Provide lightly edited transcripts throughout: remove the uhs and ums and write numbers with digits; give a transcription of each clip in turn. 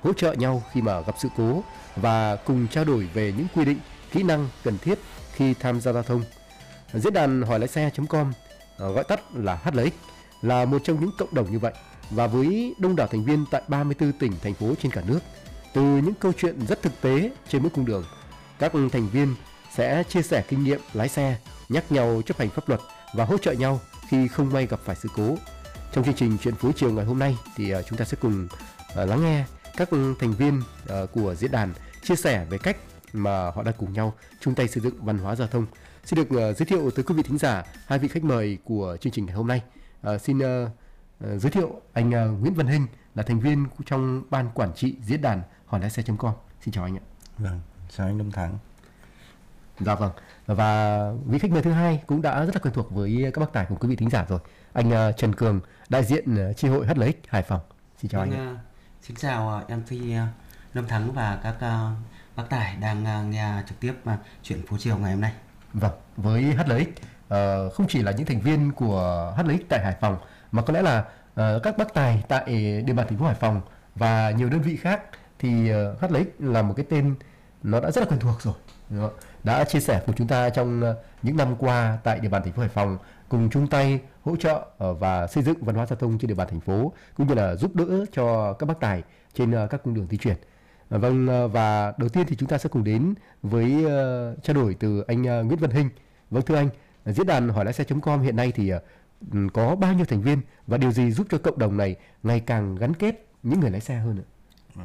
hỗ trợ nhau khi mà gặp sự cố và cùng trao đổi về những quy định, kỹ năng cần thiết khi tham gia giao thông. Diễn đàn hỏi lái xe.com, gọi tắt là HLX, là một trong những cộng đồng như vậy, và với đông đảo thành viên tại 34 tỉnh, thành phố trên cả nước. Từ những câu chuyện rất thực tế trên mỗi cung đường, các thành viên sẽ chia sẻ kinh nghiệm lái xe, nhắc nhau chấp hành pháp luật và hỗ trợ nhau khi không may gặp phải sự cố. Trong chương trình Chuyện phố chiều ngày hôm nay thì chúng ta sẽ cùng lắng nghe các thành viên của diễn đàn chia sẻ về cách mà họ đang cùng nhau chung tay xây dựng văn hóa giao thông. Xin được giới thiệu tới quý vị thính giả hai vị khách mời của chương trình ngày hôm nay. Xin giới thiệu anh Nguyễn Văn Hinh là thành viên trong ban quản trị diễn đàn hỏi lái xe.com. Xin chào anh ạ. Vâng, chào anh Lâm Thắng. Dạ vâng. Và vị khách mời thứ hai cũng đã rất là quen thuộc với các bác tài cùng quý vị thính giả rồi. Anh Trần Cường, đại diện chi hội HLX Hải Phòng. Xin chào anh. Xin chào MC Lâm Thắng và các bác tài đang nghe trực tiếp Chuyện phố chiều ngày hôm nay. Vâng, với HLX không chỉ là những thành viên của HLX tại Hải Phòng mà có lẽ là các bác tài tại địa bàn thành phố Hải Phòng và nhiều đơn vị khác thì HLX là một cái tên nó đã rất là quen thuộc rồi. Đã chia sẻ cùng chúng ta trong những năm qua tại địa bàn thành phố Hải Phòng, cùng chung tay hỗ trợ và xây dựng văn hóa giao thông trên địa bàn thành phố, cũng như là giúp đỡ cho các bác tài trên các cung đường di chuyển. Vâng, và đầu tiên thì chúng ta sẽ cùng đến với trao đổi từ anh Nguyễn Văn Hinh. Vâng, thưa anh, diễn đàn hỏi lái xe.com hiện nay thì có bao nhiêu thành viên và điều gì giúp cho cộng đồng này ngày càng gắn kết những người lái xe hơn ạ?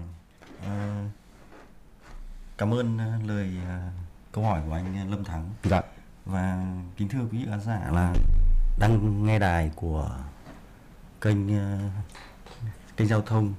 Cảm ơn lời câu hỏi của anh Lâm Thắng. Dạ. Và kính thưa quý vị khán giả là đang nghe đài của kênh giao thông.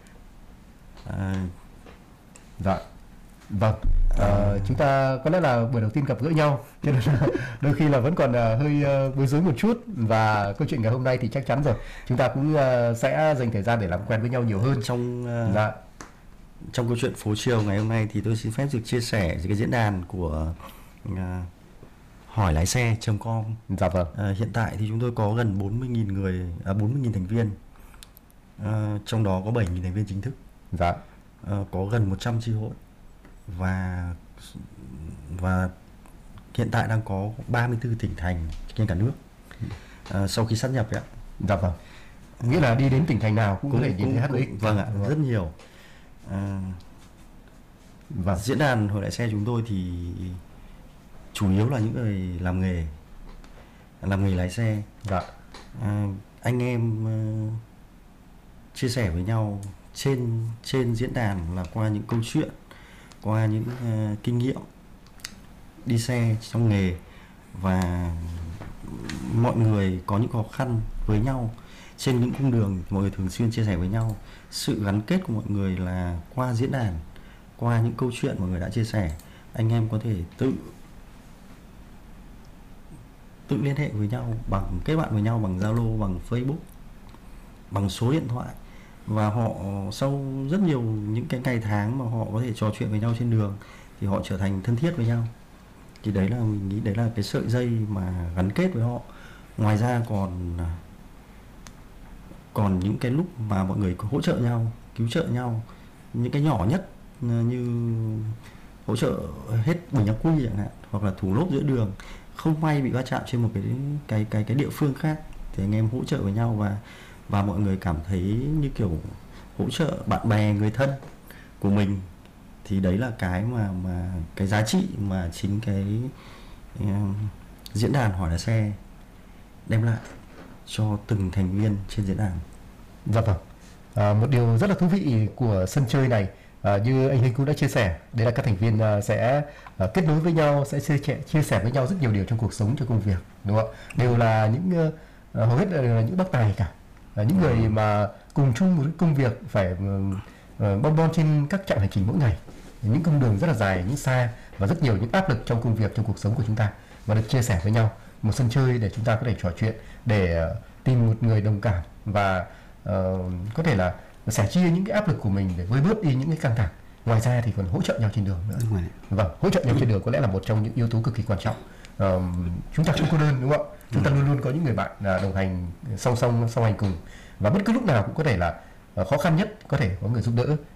Dạ. Vâng. Chúng ta có lẽ là buổi đầu tiên gặp gỡ nhau, cho nên là đôi khi là vẫn còn hơi bối rối một chút, và câu chuyện ngày hôm nay thì chắc chắn rồi chúng ta cũng sẽ dành thời gian để làm quen với nhau nhiều hơn. Trong câu chuyện phố chiều ngày hôm nay thì tôi xin phép được chia sẻ cái diễn đàn của hỏi lái xe.com. Dạ vâng. Hiện tại thì chúng tôi có gần 40.000 người, 40.000 thành viên. Trong đó có 7.000 thành viên chính thức. Dạ. Có gần 100 chi hội và hiện tại đang có 34 tỉnh thành trên cả nước sau khi sát nhập ạ. Dạ vâng. Nghĩa là đi đến tỉnh thành nào cũng có thể nhìn thấy HLX. Vâng ạ, rất nhiều. Vâng. Diễn đàn hỏi lái xe chúng tôi thì chủ yếu là những người làm nghề lái xe. Dạ. Anh em chia sẻ với nhau trên diễn đàn là qua những câu chuyện, qua những kinh nghiệm đi xe trong nghề, và mọi người có những khó khăn với nhau trên những cung đường, mọi người thường xuyên chia sẻ với nhau. Sự gắn kết của mọi người là qua diễn đàn, qua những câu chuyện mọi người đã chia sẻ, anh em có thể tự liên hệ với nhau, kết bạn với nhau bằng Zalo, bằng Facebook, bằng số điện thoại. Và họ sau rất nhiều những cái ngày tháng mà họ có thể trò chuyện với nhau trên đường thì họ trở thành thân thiết với nhau. Thì đấy là mình nghĩ đấy là cái sợi dây mà gắn kết với họ. Ngoài ra còn những cái lúc mà mọi người hỗ trợ nhau, cứu trợ nhau, những cái nhỏ nhất như hỗ trợ hết bình ắc quy chẳng hạn, hoặc là thủ lốp giữa đường, không may bị va chạm trên một cái địa phương khác thì anh em hỗ trợ với nhau, và mọi người cảm thấy như kiểu hỗ trợ bạn bè, người thân của mình. Thì đấy là cái mà cái giá trị mà chính cái diễn đàn hỏi lái xe đem lại cho từng thành viên trên diễn đàn. Dạ vâng. Một điều rất là thú vị của sân chơi này, như anh Hinh cũng đã chia sẻ, đấy là các thành viên sẽ kết nối với nhau, sẽ chia sẻ với nhau rất nhiều điều trong cuộc sống, trong công việc, đúng không ạ? Đều là những hầu hết đều là những bác tài cả, những người mà cùng chung một công việc phải bon trên các chặng hành trình mỗi ngày, những cung đường rất là dài, những xa, và rất nhiều những áp lực trong công việc, trong cuộc sống của chúng ta, và được chia sẻ với nhau một sân chơi để chúng ta có thể trò chuyện, để tìm một người đồng cảm và có thể là sẻ chia những cái áp lực của mình để vơi bớt đi những cái căng thẳng. Ngoài ra thì còn hỗ trợ nhau trên đường nữa. Vâng, hỗ trợ nhau trên đường có lẽ là một trong những yếu tố cực kỳ quan trọng. Chúng ta không cô đơn, đúng không ạ? Chúng ta luôn luôn có những người bạn đồng hành song hành cùng, và bất cứ lúc nào cũng có thể là khó khăn nhất có thể có người giúp đỡ